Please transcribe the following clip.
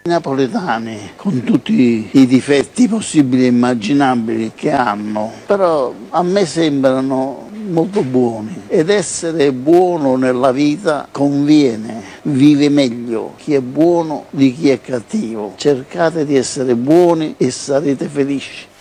I napoletani, con tutti i difetti possibili e immaginabili che hanno, però a me sembrano molto buoni, ed essere buono nella vita conviene, vive meglio chi è buono di chi è cattivo. Cercate di essere buoni e sarete felici.